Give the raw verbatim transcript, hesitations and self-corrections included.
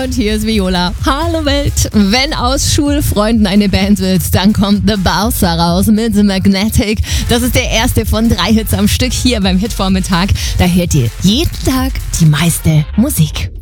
und hier ist Viola. Hallo Welt! Wenn aus Schulfreunden eine Band wird, dann kommt The Bowser raus mit The Magnetic. Das ist der erste von drei Hits am Stück hier beim Hitvormittag. Da hört ihr jeden Tag die meiste Musik.